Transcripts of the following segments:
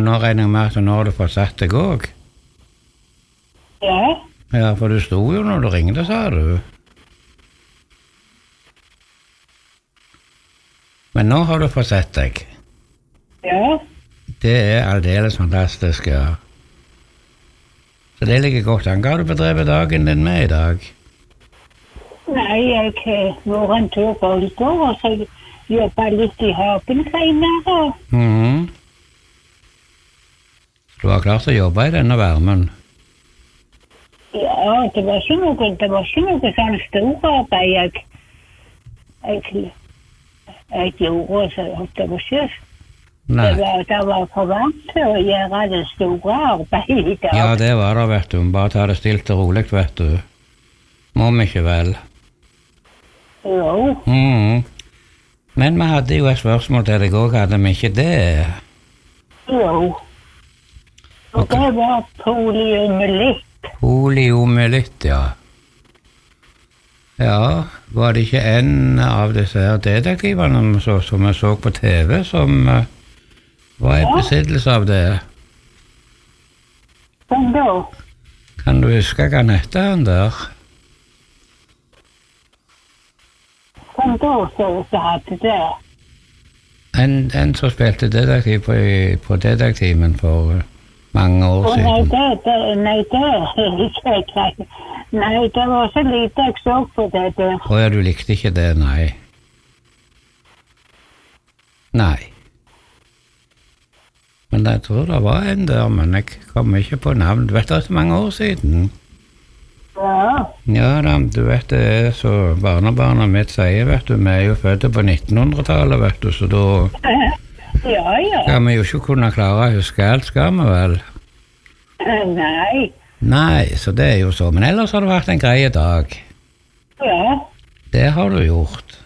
nå regner jeg med at nå har du fått satt deg også. Ja. Ja, for du sto jo når du ringte, sa du. Men nå har du fått sett deg. Ja. Det aldeles fantastisk, ja. Så det ligger godt an. Hva har du bedrevet dagen din med i dag? Nei, jeg var en tur på Ultor, og så jobbet litt i hagen senere. Du har klart å jobbe i denne varmen? Ja, det var ikke noe sånn storarbeid jeg gjorde, så det var ikke. Nei. Det var for varmt til å gjøre det store arbeidet i dag. Ja, det var det, vet du. Bare ta det stilt og rolig, vet du. Må vi ikke vel? Jo. Men vi hadde jo et spørsmål til deg også, hadde vi ikke det? Jo. Og det var poliomyelitt. Poliomyelitt, ja. Ja, var det ikke en av disse her detektivene som vi så på TV, som var i besittelse av det? Hvem da? Kan du huske hva han hette han der? Hvem da så hadde det? En som spilte detektiv på Detektiven for mange år siden. Nei, det er ikke greit. Nei, det var så lite jeg så på det der. Å ja, du likte ikke det, nei. Nei. Men jeg tror det var en der, men jeg kommer ikke på navn. Du vet det er så mange år siden. Ja. Ja da, du vet det er så barnebarnet mitt sier, vet du, vi er jo født på 1900-tallet, vet du, så da Ja. skal vi jo ikke kunne klare å huske alt, skal vi vel? Nei. Nei, så det er jo så, men ellers har det vært en grei dag. Ja. Det har du gjort.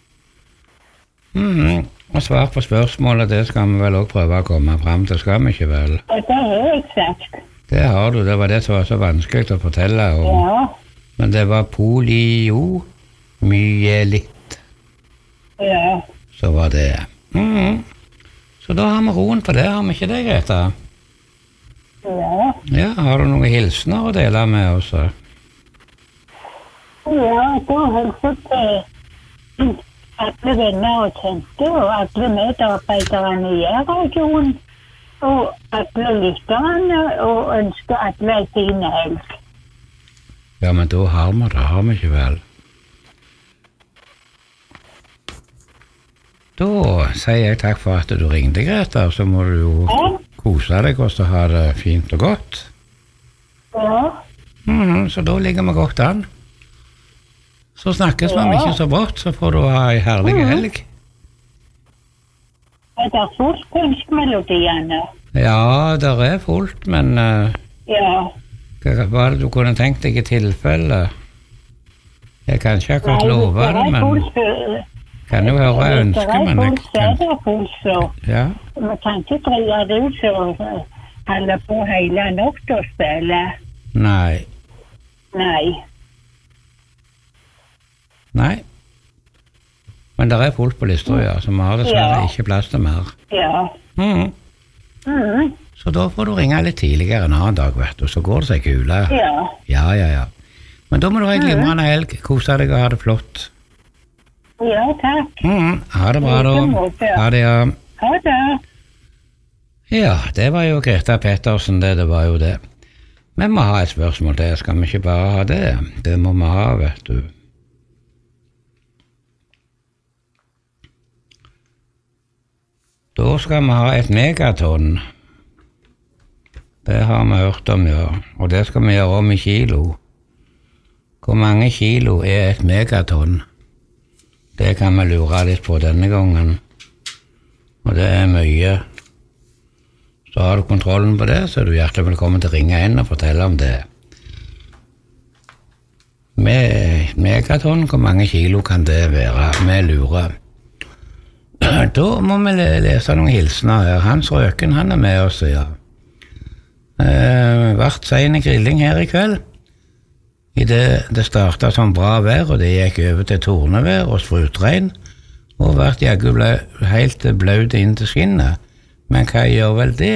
Og svar på spørsmålet, det skal vi vel også prøve å komme frem til, skal vi ikke vel? Det har jeg sagt. Det har du, det var det som var så vanskelig å fortelle om. Ja. Men det var poliomyelitt. Ja. Så var det. Så da har vi roen på det, har vi ikke det, Greta? Ja. Ja, har du noen hilsener å dele med oss? Ja, da hilset til alle venner og kjente, og alle medarbeiderne i regionen, og alle lytterne, og ønsker alle en fin helg. Ja, men da har vi det, har vi ikke vel? Da sier jeg takk for at du ringte, Greta, så må du jo kose deg og så ha det fint og godt. Ja. Så da ligger vi godt an. Så snakkes vi ikke så brått, så får du ha en herlig helg. Er det fullt på ønskemelodiene? Ja, det er fullt, men Ja. hva var det du kunne tenkt deg i tilfelle? Jeg kan ikke akkurat love det, men kan jo høre ønske, men jeg kan... Det er fullt, så Ja. man kan ikke drive det ut så holde på hele natt og spille. Nei. Nei. Nei. Men det er fullt på lister, ja, så vi har dessverre ikke plass til mer. Ja. Så da får du ringe litt tidligere en annen dag, vet du, så går det seg kule. Ja. Ja. Men da må du ha en glimrende helg, kose deg og ha det flott. Ja, takk. Ha det bra da. Ha det, ja. Ha det. Ja, det var jo Greta Pettersen, det var jo det. Men vi må ha et spørsmål til, skal vi ikke bare ha det? Det må vi ha, vet du. Da skal vi ha et megatonn. Det har vi hørt om, ja. Og det skal vi gjøre om i kilo. Hvor mange kilo er et megatonn? Det kan vi lure litt på denne gangen. Og det er mye. Så har du kontrollen på det, så er du hjertelig velkommen til å ringe inn og fortelle om det. Megatonn, hvor mange kilo kan det være? Vi lurer. Da må vi lese noen hilsener her. Hans Røken, han er med oss, ja. Vært sen grilling her i kveld. I det startet som bra vær, og det gikk over til tornevær og sprutregn, og vært jaggu helt blød inn til skinnet. Men hva gjør vel det?